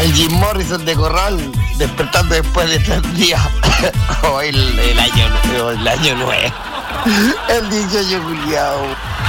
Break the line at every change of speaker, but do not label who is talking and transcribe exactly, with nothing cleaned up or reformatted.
El Jim Morrison de Corral, despertando después de tres días. O el, el año el año nuevo. El dieciocho Juliado.